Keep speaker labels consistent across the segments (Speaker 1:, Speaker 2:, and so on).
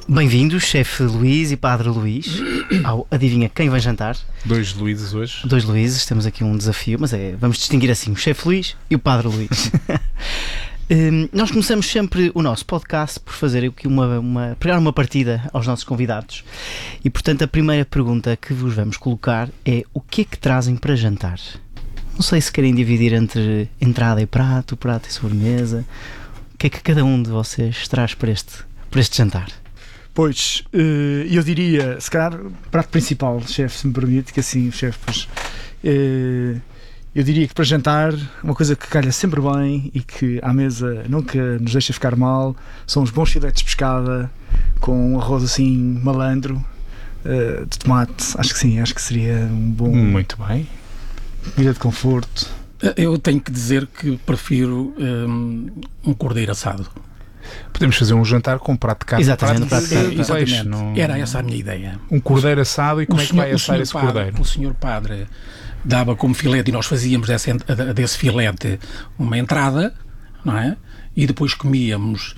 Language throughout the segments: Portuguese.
Speaker 1: Bem-vindos, chefe Luís e padre Luís, ao Adivinha Quem Vai Jantar.
Speaker 2: 2 Luíses hoje.
Speaker 1: 2 Luíses, temos aqui um desafio, mas vamos distinguir assim o chefe Luís e o padre Luís. Nós começamos sempre o nosso podcast por fazer aqui pegar uma partida aos nossos convidados. E portanto a primeira pergunta que vos vamos colocar é: o que é que trazem para jantar? Não sei se querem dividir entre entrada e prato e sobremesa. O que é que cada um de vocês traz para este jantar?
Speaker 3: Pois, eu diria, se calhar, prato principal, chefe, se me permite, que assim, chefe, pois, eu diria que para jantar, uma coisa que calha sempre bem e que à mesa nunca nos deixa ficar mal, são os bons filetes de pescada com um arroz assim malandro, de tomate. Acho que sim, acho que seria um bom...
Speaker 2: Muito bem.
Speaker 3: Comida de conforto.
Speaker 4: Eu tenho que dizer que prefiro um cordeiro assado.
Speaker 2: Podemos fazer um jantar com prato de carne.
Speaker 1: Exatamente,
Speaker 2: prato de
Speaker 1: prato de
Speaker 2: peixe,
Speaker 4: Exatamente.
Speaker 2: não...
Speaker 4: Era essa a minha ideia.
Speaker 2: Um cordeiro assado, e como é que vai assar esse cordeiro?
Speaker 4: O senhor padre dava como filete e nós fazíamos desse filete uma entrada, não é? E depois comíamos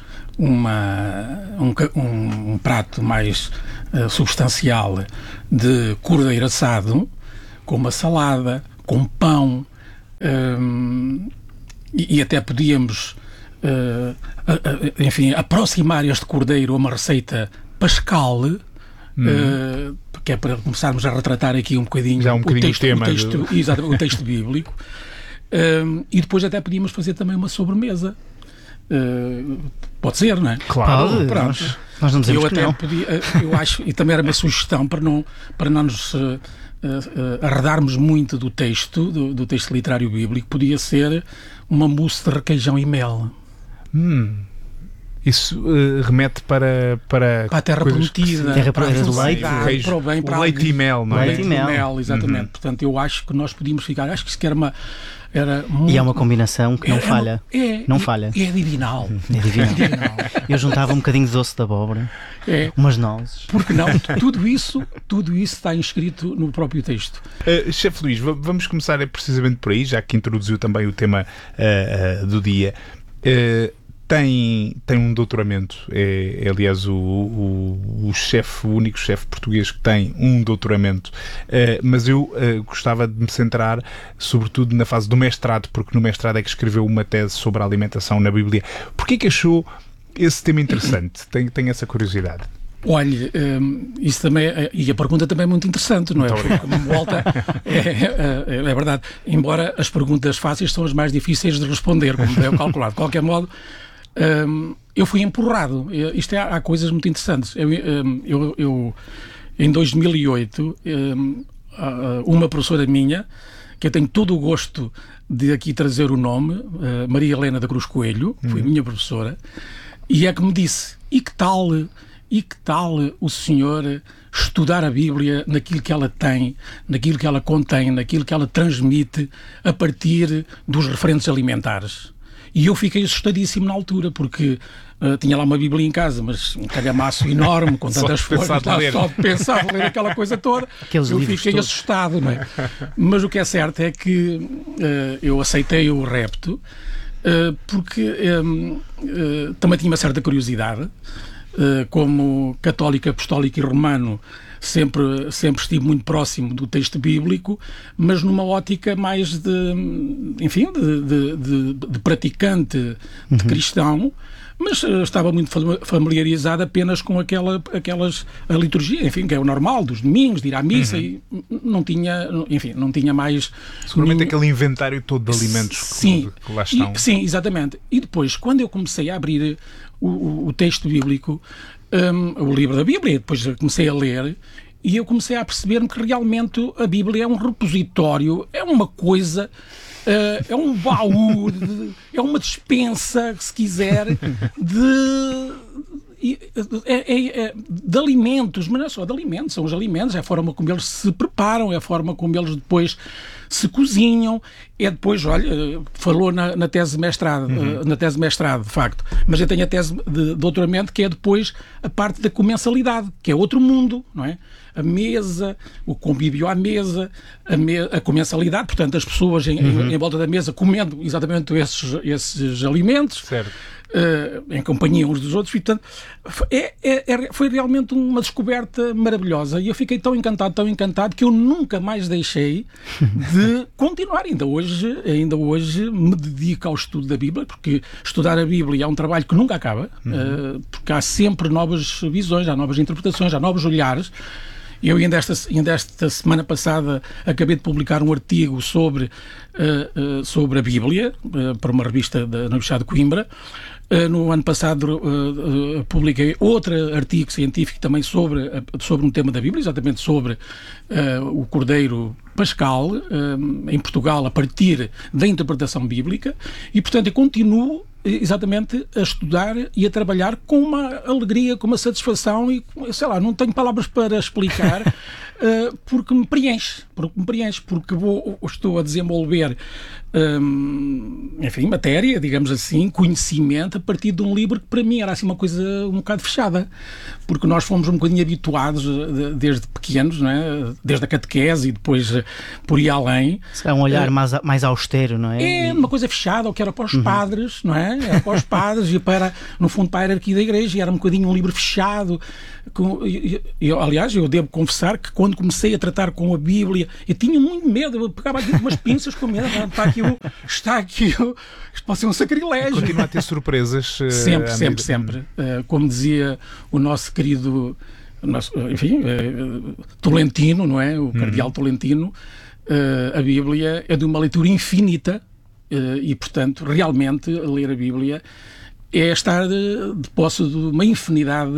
Speaker 4: um prato mais substancial de cordeiro assado, com uma salada, com pão, e até podíamos... enfim, aproximar este cordeiro a uma receita pascal, que é para começarmos a retratar aqui um bocadinho,
Speaker 2: já um bocadinho o tema,
Speaker 4: o texto bíblico, e depois até podíamos fazer também uma sobremesa. Pode ser, não é?
Speaker 2: Claro.
Speaker 1: Nós não dizemos
Speaker 4: eu
Speaker 1: que
Speaker 4: até
Speaker 1: não.
Speaker 4: eu acho, e também era uma sugestão para não nos arredarmos muito do texto literário bíblico, podia ser uma mousse de requeijão e mel.
Speaker 2: Isso remete para
Speaker 4: a terra prometida,
Speaker 1: para o leite,
Speaker 4: para o bem, para
Speaker 2: leite e mel, não é?
Speaker 1: Leite e mel,
Speaker 4: exatamente. Portanto, eu acho que nós podíamos ficar, acho que isso que era
Speaker 1: e é uma combinação que não falha. Não falha.
Speaker 4: É divinal.
Speaker 1: É divinal. Eu juntava um bocadinho de doce de abóbora, umas nozes.
Speaker 4: Porque não? Tudo isso está inscrito no próprio texto.
Speaker 2: Chefe Luís, vamos começar precisamente por aí, já que introduziu também o tema do dia. Tem um doutoramento, aliás o único chefe português que tem um doutoramento, mas eu gostava de me centrar sobretudo na fase do mestrado, porque no mestrado é que escreveu uma tese sobre a alimentação na Bíblia. Porquê que achou esse tema interessante? Tenho essa curiosidade.
Speaker 4: Olha, isso também e a pergunta também é muito interessante, não é? Porque, como volta, é verdade. Embora as perguntas fáceis são as mais difíceis de responder, como deve calcular. De qualquer modo, eu fui empurrado. Há coisas muito interessantes. Eu em 2008, uma professora minha, que eu tenho todo o gosto de aqui trazer o nome, Maria Helena da Cruz Coelho, foi minha professora, e é que me disse: e que tal o senhor estudar a Bíblia naquilo que ela tem, naquilo que ela contém, naquilo que ela transmite a partir dos referentes alimentares? E eu fiquei assustadíssimo na altura, porque tinha lá uma Bíblia em casa, mas um calhamaço enorme, com tantas folhas, só de pensar ler aquela coisa toda, eu fiquei assustado, não é? Mas o que é certo é que eu aceitei o repto, porque também tinha uma certa curiosidade. Como católico, apostólico e romano, sempre estive muito próximo do texto bíblico, mas numa ótica mais de praticante, de cristão, mas estava muito familiarizado apenas com a liturgia, enfim, que é o normal dos domingos, de ir à missa, e não tinha mais...
Speaker 2: Seguramente aquele inventário todo de alimentos que lá estão.
Speaker 4: Sim, exatamente. E depois, quando eu comecei a abrir o texto bíblico, o livro da Bíblia, depois comecei a ler, e eu comecei a perceber-me que realmente a Bíblia é um repositório, é uma coisa... é um baú, é uma despensa, se quiser, de alimentos, mas não é só de alimentos, são os alimentos, é a forma como eles se preparam, é a forma como eles depois se cozinham, é depois, olha, falou na tese de mestrado, de facto, mas eu tenho a tese de doutoramento, que é depois a parte da comensalidade, que é outro mundo, não é? A mesa, o convívio à mesa, a comensalidade, portanto, as pessoas em volta da mesa comendo exatamente esses alimentos.
Speaker 2: Certo.
Speaker 4: Em companhia uns dos outros, e portanto foi realmente uma descoberta maravilhosa, e eu fiquei tão encantado que eu nunca mais deixei de continuar. Ainda hoje me dedico ao estudo da Bíblia, porque estudar a Bíblia é um trabalho que nunca acaba, porque há sempre novas visões, há novas interpretações, há novos olhares. Eu ainda esta semana passada acabei de publicar um artigo sobre a Bíblia para uma revista da Universidade de Coimbra. No ano passado publiquei outro artigo científico também sobre um tema da Bíblia, exatamente sobre o Cordeiro Pascal, em Portugal, a partir da interpretação bíblica, e portanto eu continuo exatamente a estudar e a trabalhar com uma alegria, com uma satisfação, e sei lá, não tenho palavras para explicar, porque me preenche, porque estou a desenvolver enfim, matéria, digamos assim, conhecimento, a partir de um livro que para mim era assim uma coisa um bocado fechada, porque nós fomos um bocadinho habituados desde pequenos, não é? Desde a catequese e depois por ir além.
Speaker 1: É um olhar mais austero, não é?
Speaker 4: É uma coisa fechada, o que era para os padres, não é? Era para os padres e no fundo para a hierarquia da igreja, e era um bocadinho um livro fechado. Aliás, eu devo confessar que quando comecei a tratar com a Bíblia, eu tinha muito medo, eu pegava aqui umas pinças com medo, está aqui, isto pode ser um sacrilégio.
Speaker 2: Continua a ter surpresas.
Speaker 4: Sempre. Como dizia o nosso querido, Tolentino, não é? O cardeal Tolentino, a Bíblia é de uma leitura infinita, e portanto, realmente, ler a Bíblia é estar de posse de uma infinidade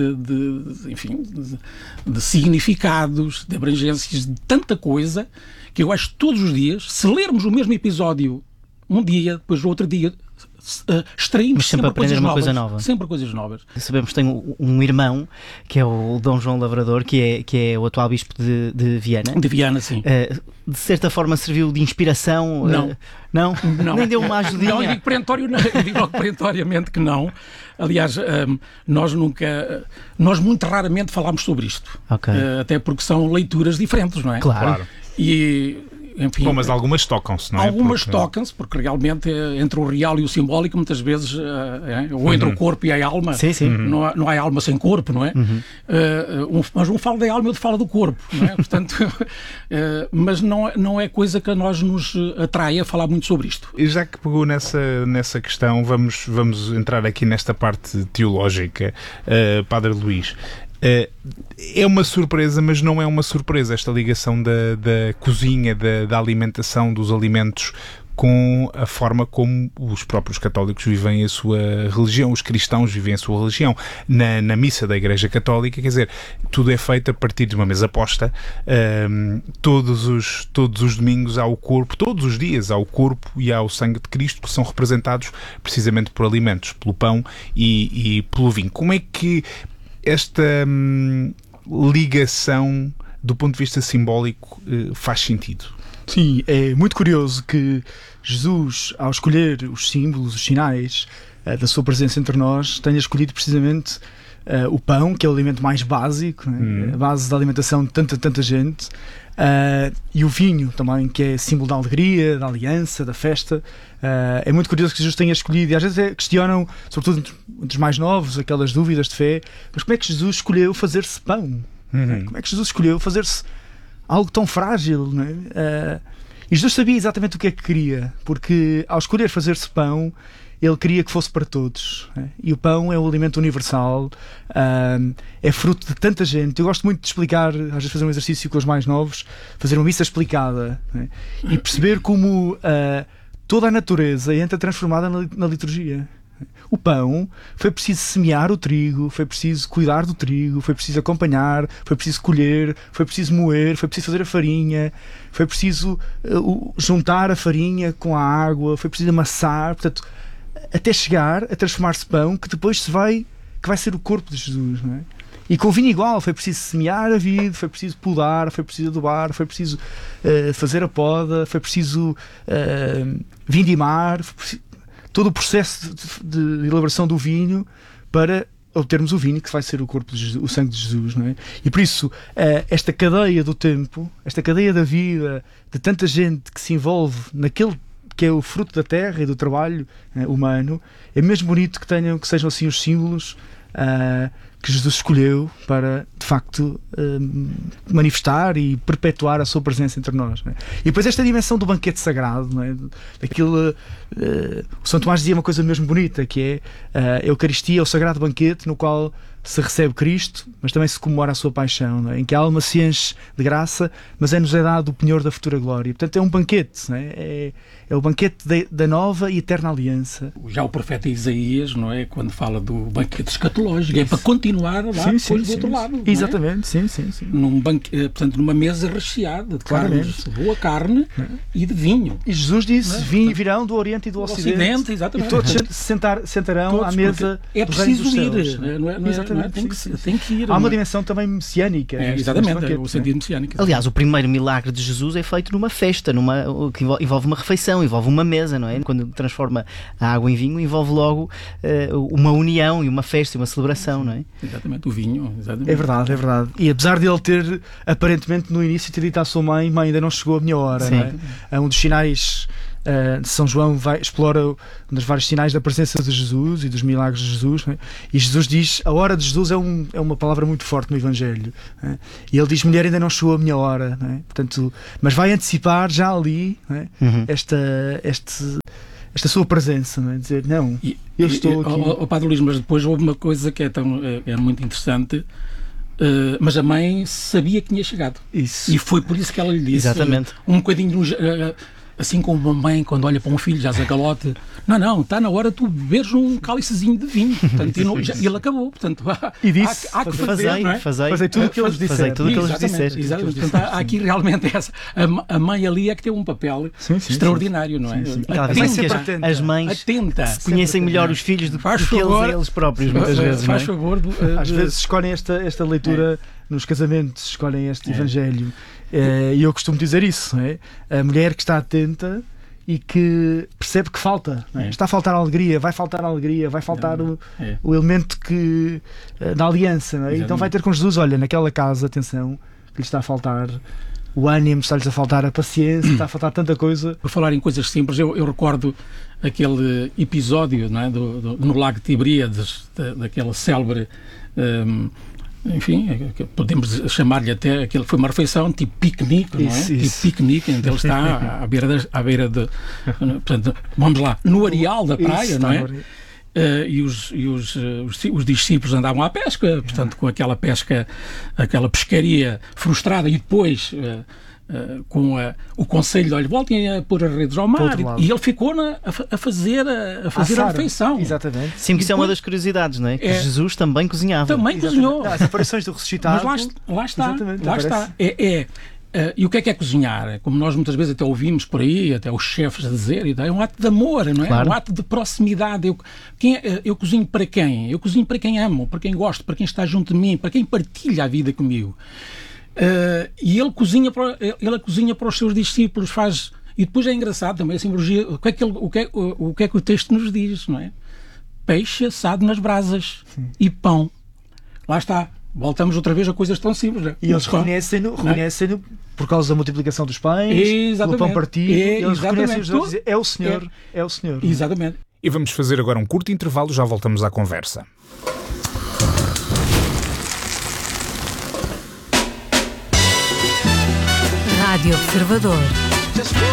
Speaker 4: de significados, de abrangências, de tanta coisa, que eu acho que todos os dias, se lermos o mesmo episódio um dia, depois outro dia, extraímos sempre coisa nova. Sempre coisas novas.
Speaker 1: Sabemos que tem um irmão, que é o Dom João Lavrador, que é o atual bispo de Viana.
Speaker 4: De Viana, sim.
Speaker 1: De certa forma serviu de inspiração? Não? Nem deu uma ajudinha?
Speaker 4: Não, eu digo perentoriamente que não. Aliás, nós muito raramente falámos sobre isto.
Speaker 1: Okay.
Speaker 4: Até porque são leituras diferentes, não é?
Speaker 1: Claro.
Speaker 4: E... Enfim,
Speaker 2: bom, mas algumas tocam-se, não é?
Speaker 4: Algumas tocam-se, porque realmente entre o real e o simbólico, muitas vezes, ou entre o corpo e a alma, não há alma sem corpo, não é? Mas um fala da alma e outro fala do corpo, não é? Portanto, mas não é coisa que a nós nos atrai a falar muito sobre isto.
Speaker 2: E já que pegou nessa questão, vamos entrar aqui nesta parte teológica, Padre Luís. É uma surpresa, mas não é uma surpresa esta ligação da cozinha, da alimentação, dos alimentos, com a forma como os próprios católicos vivem a sua religião, os cristãos vivem a sua religião. Na missa da Igreja Católica, quer dizer, tudo é feito a partir de uma mesa posta, todos os domingos há o corpo, todos os dias há o corpo e há o sangue de Cristo, que são representados precisamente por alimentos, pelo pão e pelo vinho. Como é que esta ligação, do ponto de vista simbólico, faz sentido?
Speaker 3: Sim, é muito curioso que Jesus, ao escolher os símbolos, os sinais da sua presença entre nós, tenha escolhido precisamente o pão, que é o alimento mais básico, a base da alimentação de tanta gente, e o vinho também, que é símbolo da alegria, da aliança, da festa. É muito curioso que Jesus tenha escolhido, e às vezes questionam, sobretudo entre os mais novos, aquelas dúvidas de fé, mas como é que Jesus escolheu fazer-se pão? Como é que Jesus escolheu fazer-se algo tão frágil? Não é? E Jesus sabia exatamente o que é que queria, porque ao escolher fazer-se pão, ele queria que fosse para todos. E o pão é um alimento universal, é fruto de tanta gente. Eu gosto muito de explicar, às vezes fazer um exercício com os mais novos, fazer uma missa explicada, e perceber como toda a natureza entra transformada na liturgia. O pão, foi preciso semear o trigo, foi preciso cuidar do trigo, foi preciso acompanhar, foi preciso colher, foi preciso moer, foi preciso fazer a farinha, foi preciso juntar a farinha com a água, foi preciso amassar, portanto, até chegar a transformar-se pão, que depois que vai ser o corpo de Jesus, não é? E com o vinho igual, foi preciso semear a vide, foi preciso podar, foi preciso adubar, foi preciso fazer a poda, foi preciso vindimar, todo o processo de elaboração do vinho para obtermos o vinho que vai ser o corpo de Jesus, o sangue de Jesus, não é? E por isso, esta cadeia do tempo, esta cadeia da vida, de tanta gente que se envolve naquele que é o fruto da terra e do trabalho humano, é mesmo bonito que sejam assim os símbolos que Jesus escolheu para, de facto, manifestar e perpetuar a sua presença entre nós, não é? E depois esta dimensão do banquete sagrado, não é? Daquilo, o São Tomás dizia uma coisa mesmo bonita, que é a Eucaristia, o sagrado banquete no qual se recebe Cristo, mas também se comemora a sua paixão, não é? Em que a alma se enche de graça, mas é-nos dado o penhor da futura glória. Portanto, é um banquete, não é? É o banquete da nova e eterna aliança.
Speaker 4: Já o profeta Isaías, não é? Quando fala do banquete escatológico, é para continuar lá depois do outro lado.
Speaker 3: Exatamente, sim.
Speaker 4: Portanto, numa mesa recheada de carnes, boa carne e de vinho.
Speaker 3: E Jesus disse, virão do Oriente e do Ocidente,
Speaker 4: exatamente.
Speaker 3: E todos sentarão todos, à mesa.
Speaker 4: É preciso ir,
Speaker 3: tem que ir. Há uma dimensão também messiânica.
Speaker 4: Exatamente, o sentido messiânico.
Speaker 1: Aliás, o primeiro milagre de Jesus é feito numa festa, que envolve uma refeição, envolve uma mesa, não é? Quando transforma a água em vinho, envolve logo uma união e uma festa e uma celebração, não é?
Speaker 4: Exatamente, o vinho. Exatamente.
Speaker 3: É verdade. E apesar de ele ter, aparentemente, no início, ter dito à sua mãe, ainda não chegou a minha hora, não é? É um dos sinais. São João explora um dos vários sinais da presença de Jesus e dos milagres de Jesus, não é? E Jesus diz, a hora de Jesus é uma palavra muito forte no Evangelho, não é? E ele diz, mulher, ainda não chegou a minha hora, não é? Portanto, mas vai antecipar já ali, não é? Esta sua presença, não é? Dizer, não, eu estou aqui.
Speaker 4: O Padre Luís, mas depois houve uma coisa que é muito interessante. Mas a mãe sabia que tinha chegado.
Speaker 3: Isso.
Speaker 4: E foi por isso que ela lhe disse.
Speaker 1: Exatamente.
Speaker 4: Um bocadinho assim como uma mãe quando olha para um filho já zacalote, não, está na hora de tu beberes um cálicezinho de vinho. Portanto, ele acabou. Portanto,
Speaker 3: e disse,
Speaker 4: há que fazer
Speaker 3: tudo o que eles disseram.
Speaker 4: Exatamente. Portanto, há aqui realmente essa. A mãe ali é que tem um papel extraordinário, não é?
Speaker 1: As mães conhecem melhor os filhos do que eles próprios, muitas vezes.
Speaker 3: Faz favor. Às vezes escolhem esta leitura nos casamentos, escolhem este Evangelho. E eu costumo dizer isso, não é? A mulher que está atenta e que percebe que falta, não é? Está a faltar alegria, vai faltar o elemento da aliança, não é? Então vai ter com Jesus, olha, naquela casa, atenção, que lhe está a faltar o ânimo, está-lhes a faltar a paciência, está a faltar tanta coisa.
Speaker 4: Por falar em coisas simples, eu recordo aquele episódio, não é? No Lago de Tiberíades, daquela célebre... enfim, podemos chamar-lhe até aquilo foi uma refeição tipo piquenique, não é? Tipo piquenique, onde ele está à beira de portanto, vamos lá, no areal da praia, não é? E os discípulos andavam à pesca, portanto, com aquela pescaria frustrada e depois com o conselho de olha, voltem a pôr as redes ao mar, e ele ficou a fazer a refeição.
Speaker 3: Exatamente.
Speaker 1: Sim, que isso é uma das curiosidades, não é? Que Jesus também cozinhava.
Speaker 4: Também cozinhou.
Speaker 3: As aparições do ressuscitado.
Speaker 4: Mas lá está. E o que é cozinhar? Como nós muitas vezes até ouvimos por aí, até os chefes a dizer, é um ato de amor, não é? Claro. É um ato de proximidade. Eu cozinho para quem? Eu cozinho para quem amo, para quem gosto, para quem está junto de mim, para quem partilha a vida comigo. E ele cozinha para os seus discípulos, faz. E depois é engraçado também a simbologia. O que é que o texto nos diz, não é? Peixe assado nas brasas e pão. Lá está. Voltamos outra vez a coisas tão simples. Né?
Speaker 3: E eles reconhecem-no por causa da multiplicação dos pães, do pão partido. Eles reconhecem os é o Senhor. É o Senhor.
Speaker 4: Exatamente.
Speaker 2: E vamos fazer agora um curto intervalo, já voltamos à conversa.
Speaker 5: Rádio Observador.